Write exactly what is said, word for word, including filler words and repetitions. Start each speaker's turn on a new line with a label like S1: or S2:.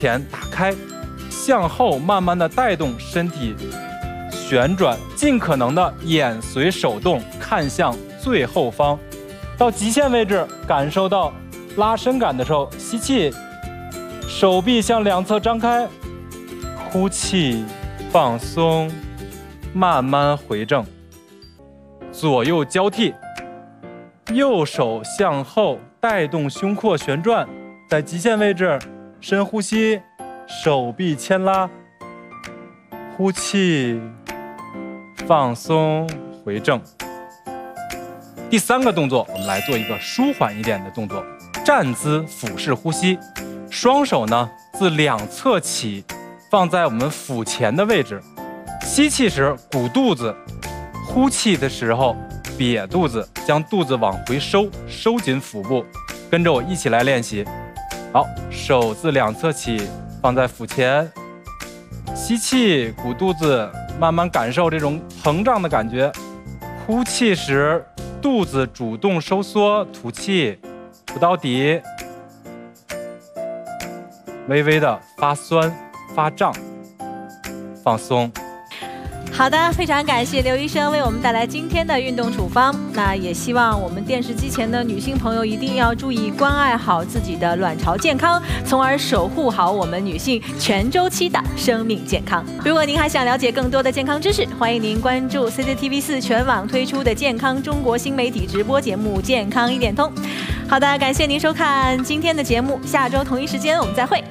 S1: 前打开，向后慢慢的带动身体旋转，尽可能的眼随手动，看向最后方，到极限位置，感受到拉伸感的时候，吸气，手臂向两侧张开，呼气，放松，慢慢回正，左右交替，右手向后带动胸廓旋转，在极限位置深呼吸，手臂牵拉，呼气，放松，回正。第三个动作，我们来做一个舒缓一点的动作，站姿俯式呼吸，双手呢自两侧起，放在我们腹前的位置，吸气时鼓肚子，呼气的时候瘪肚子，将肚子往回收，收紧腹部，跟着我一起来练习。好，手自两侧起，放在腹前，吸气，鼓肚子，慢慢感受这种膨胀的感觉。呼气时，肚子主动收缩，吐气，吐到底，微微的发酸、发胀，放松。
S2: 好的，非常感谢刘医生为我们带来今天的运动处方。那也希望我们电视机前的女性朋友一定要注意关爱好自己的卵巢健康，从而守护好我们女性全周期的生命健康。如果您还想了解更多的健康知识，欢迎您关注 C C T V 四全网推出的健康中国新媒体直播节目《健康一点通》。好的，感谢您收看今天的节目，下周同一时间我们再会。